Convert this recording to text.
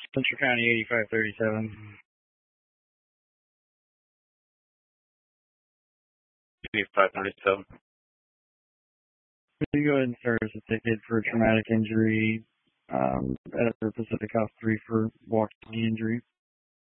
Central County 8537. 8537. Can you go ahead and service a ticket for a traumatic injury at Pacific House 3 for walking injury?